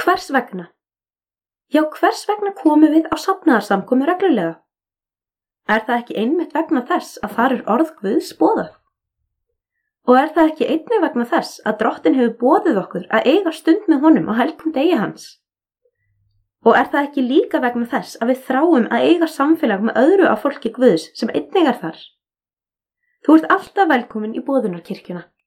Hvers vegna? Já, hvers vegna komum við á safnaðarsamkomu reglulega? Er það ekki einmitt vegna þess að þar orð Guðs boðað? Og er það ekki einnig vegna þess að Drottinn hefur boðið okkur að eiga stund með honum á helgum degi hans? Og er það ekki líka vegna þess að við þráum að eiga samfélag með öðru af fólki Guðs sem einnig þar? Þú ert alltaf velkomin í boðunarkirkjuna.